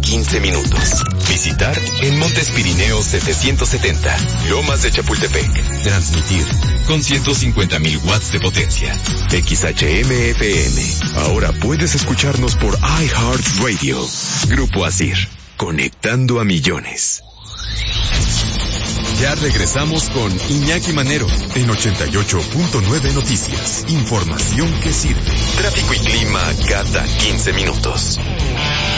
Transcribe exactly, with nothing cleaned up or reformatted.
quince minutos. Visitar en Montes Pirineos setecientos setenta, Lomas de Chapultepec. Transmitir con ciento cincuenta mil watts de potencia. X H M F M. Ahora puedes escucharnos por iHeartRadio. Grupo Asir, conectando a millones. Ya regresamos con Iñaki Manero en ochenta y ocho punto nueve Noticias. Información que sirve. Tráfico y clima cada quince minutos.